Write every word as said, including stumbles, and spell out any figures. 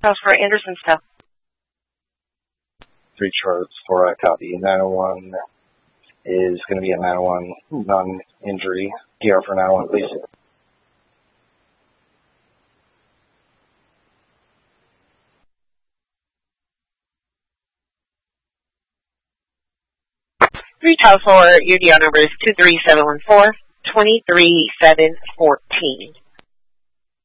House for Anderson stuff. Three charts for a copy. nine oh one is going to be a nine oh one non-injury. P R for nine oh one, please. Three Tower for your D R number is two three seven one four, two three seven one four.